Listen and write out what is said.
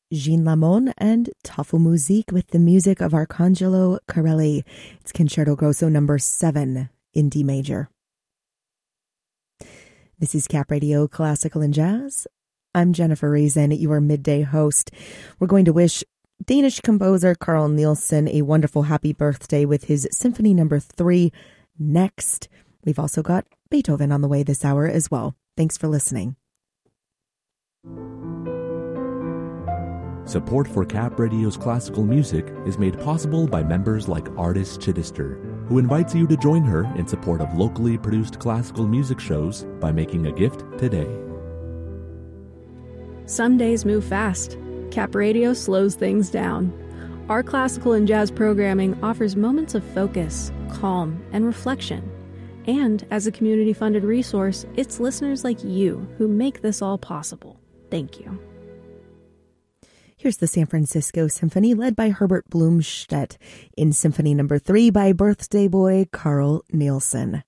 Jean Lamon and Tafu Musik with the music of Arcangelo Corelli. It's Concerto Grosso number 7 in D major. This is Cap Radio Classical and Jazz. I'm Jennifer Reason, your midday host. We're going to wish Danish composer Carl Nielsen a wonderful happy birthday with his Symphony number 3 next. We've also got Beethoven on the way this hour as well. Thanks for listening. Support for Cap Radio's classical music is made possible by members like Artis Chittister, who invites you to join her in support of locally produced classical music shows by making a gift today. Some days move fast. Cap Radio slows things down. Our classical and jazz programming offers moments of focus, calm, and reflection. And as a community-funded resource, it's listeners like you who make this all possible. Thank you. Here's the San Francisco Symphony led by Herbert Blumstedt in Symphony number 3 by birthday boy Carl Nielsen.